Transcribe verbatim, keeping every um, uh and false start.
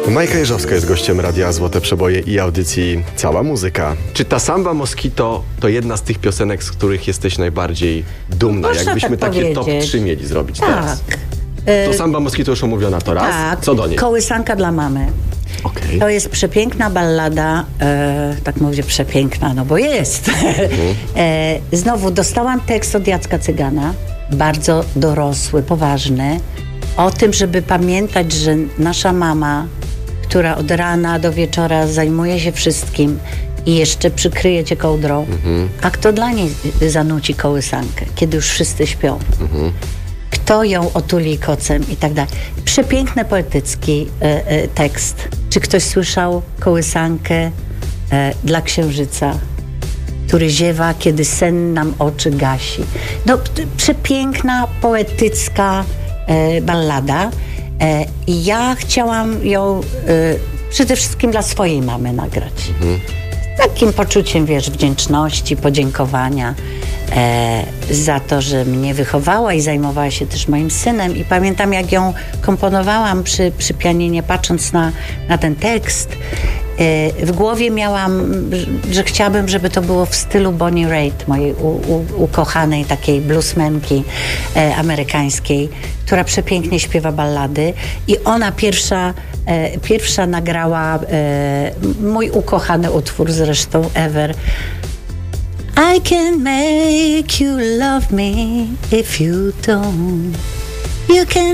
Majka Jeżowska jest gościem Radia Złote Przeboje i audycji Cała Muzyka. Czy ta Samba Mosquito to jedna z tych piosenek, z których jesteś najbardziej dumna? Można Jakbyśmy tak takie top powiedzieć. trzy mieli zrobić Tak. teraz. To Samba Mosquito już omówiona to raz. Tak. Co do niej? Kołysanka dla mamy. Okej. To jest przepiękna ballada, e, tak mówię przepiękna, no bo jest. e, znowu dostałam tekst od Jacka Cygana, bardzo dorosły, poważny, o tym, żeby pamiętać, że nasza mama, która od rana do wieczora zajmuje się wszystkim i jeszcze przykryje cię kołdrą, mhm. a kto dla niej zanuci kołysankę, kiedy już wszyscy śpią? Mhm. Kto ją otuli kocem i tak dalej. Przepiękny, poetycki e, e, tekst. Czy ktoś słyszał kołysankę e, dla księżyca, który ziewa, kiedy sen nam oczy gasi? No, t- przepiękna, poetycka e, ballada. E, I ja chciałam ją e, przede wszystkim dla swojej mamy nagrać. Mhm. Takim poczuciem, wiesz, wdzięczności, podziękowania e, za to, że mnie wychowała i zajmowała się też moim synem. I pamiętam, jak ją komponowałam przy, przy pianinie, patrząc na, na ten tekst, e, w głowie miałam, że, że chciałabym, żeby to było w stylu Bonnie Raitt, mojej u, u, ukochanej takiej bluesmenki e, amerykańskiej, która przepięknie śpiewa ballady. I ona pierwsza E, pierwsza nagrała e, mój ukochany utwór zresztą ever. I can make you love me if you don't. You can